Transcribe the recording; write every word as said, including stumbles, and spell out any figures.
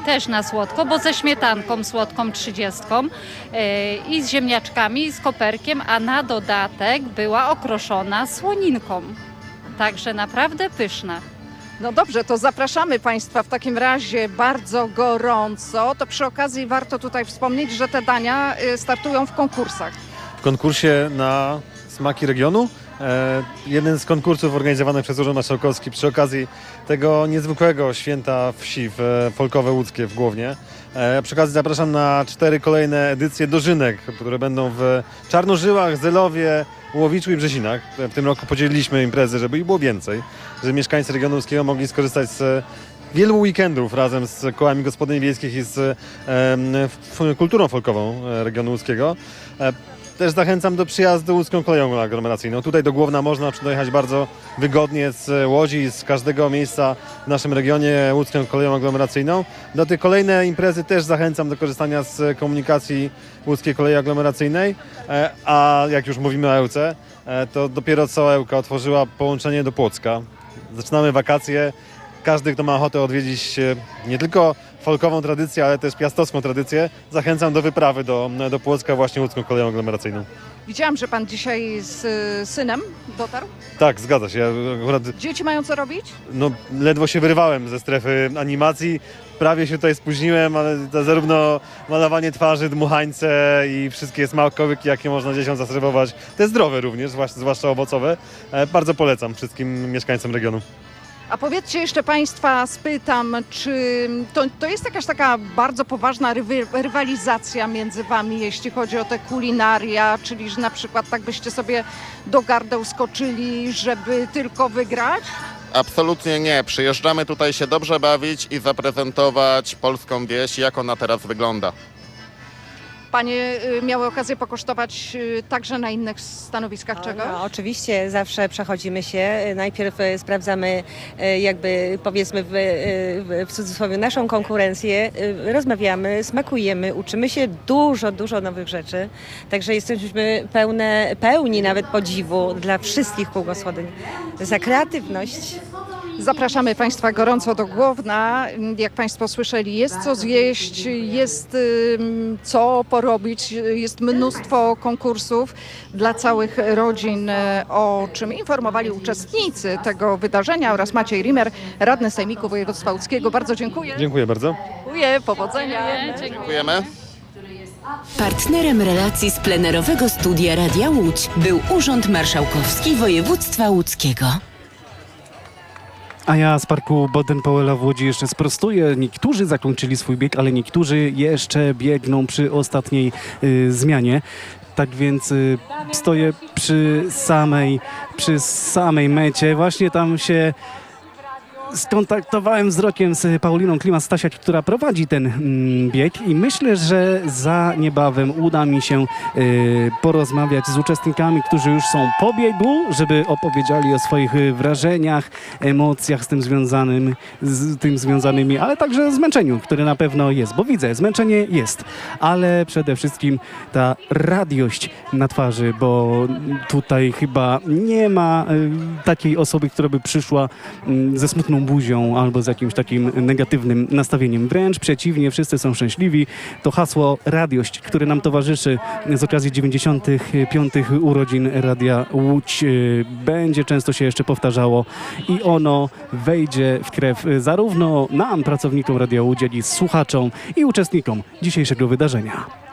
też na słodko, bo ze śmietanką słodką trzydziestką e, i z ziemniaczkami, i z koperkiem, a na dodatek była okroszona słoninką. Także naprawdę pyszna. No dobrze, to zapraszamy Państwa w takim razie bardzo gorąco. To przy okazji warto tutaj wspomnieć, że te dania y, startują w konkursach. W konkursie na smaki regionu. E, jeden z konkursów organizowanych przez Urząd Marszałkowski przy okazji tego niezwykłego święta wsi w e, Folkowe Łódzkie w Głownie. E, przy okazji zapraszam na cztery kolejne edycje dożynek, które będą w Czarnożyłach, Zelowie, Łowiczu i Brzezinach. W tym roku podzieliliśmy imprezy, żeby ich było więcej, żeby mieszkańcy regionu łódzkiego mogli skorzystać z wielu weekendów razem z kołami gospodyń wiejskich i z e, f, kulturą folkową regionu łódzkiego. E, Też zachęcam do przyjazdu łódzką koleją aglomeracyjną. Tutaj do Głowna można dojechać bardzo wygodnie z Łodzi, z każdego miejsca w naszym regionie łódzką koleją aglomeracyjną. Do tej kolejnej imprezy też zachęcam do korzystania z komunikacji łódzkiej kolei aglomeracyjnej. E, A jak już mówimy o Ełce, e, to dopiero co Ełka otworzyła połączenie do Płocka. Zaczynamy wakacje. Każdy, kto ma ochotę odwiedzić nie tylko folkową tradycję, ale też piastowską tradycję, zachęcam do wyprawy do, do Płocka właśnie łódzką koleją aglomeracyjną. Widziałam, że Pan dzisiaj z y, synem dotarł. Tak, zgadza się. Ja akurat, Dzieci mają co robić? no, ledwo się wyrwałem ze strefy animacji. Prawie się tutaj spóźniłem, ale to zarówno malowanie twarzy, dmuchańce i wszystkie smakołyki, jakie można dzieciom zaserwować, te zdrowe również, zwłaszcza, zwłaszcza owocowe, e, bardzo polecam wszystkim mieszkańcom regionu. A powiedzcie jeszcze Państwa, spytam, czy to, to jest jakaś taka bardzo poważna rywy, rywalizacja między Wami, jeśli chodzi o te kulinaria, czyli że na przykład tak byście sobie do gardeł skoczyli, żeby tylko wygrać? Absolutnie nie. Przyjeżdżamy tutaj się dobrze bawić i zaprezentować polską wieś, jak ona teraz wygląda. Panie y, miały okazję pokosztować y, także na innych stanowiskach czego? No, oczywiście zawsze przechodzimy się. Najpierw e, sprawdzamy e, jakby powiedzmy w, e, w, w cudzysłowie naszą konkurencję. E, rozmawiamy, smakujemy, uczymy się dużo, dużo nowych rzeczy. Także jesteśmy pełne, pełni nawet podziwu dla wszystkich kół gospodyń za kreatywność. Zapraszamy Państwa gorąco do Głowna. Jak Państwo słyszeli, jest co zjeść, jest ym, co porobić, jest mnóstwo konkursów dla całych rodzin, o czym informowali uczestnicy tego wydarzenia oraz Maciej Rimer, radny Sejmiku Województwa Łódzkiego. Bardzo dziękuję. Dziękuję bardzo. Dziękuję, powodzenia. Dziękujemy. Partnerem relacji z plenerowego studia Radia Łódź był Urząd Marszałkowski Województwa Łódzkiego. A ja z parku Boden-Powella w Łodzi jeszcze sprostuję. Niektórzy zakończyli swój bieg, ale niektórzy jeszcze biegną przy ostatniej y, zmianie. Tak więc y, stoję przy samej, przy samej mecie. Właśnie tam się skontaktowałem wzrokiem z Pauliną Klimas-Stasiak, która prowadzi ten mm, bieg i myślę, że za niebawem uda mi się y, porozmawiać z uczestnikami, którzy już są po biegu, żeby opowiedzieli o swoich y, wrażeniach, emocjach z tym związanym, z tym związanymi, ale także zmęczeniu, które na pewno jest, bo widzę, zmęczenie jest, ale przede wszystkim ta radość na twarzy, bo tutaj chyba nie ma y, takiej osoby, która by przyszła y, ze smutną buzią albo z jakimś takim negatywnym nastawieniem. Wręcz przeciwnie, wszyscy są szczęśliwi. To hasło radość, które nam towarzyszy z okazji dziewięćdziesiątych piątych urodzin Radia Łódź, będzie często się jeszcze powtarzało i ono wejdzie w krew zarówno nam, pracownikom Radia Łódź, jak i słuchaczom i uczestnikom dzisiejszego wydarzenia.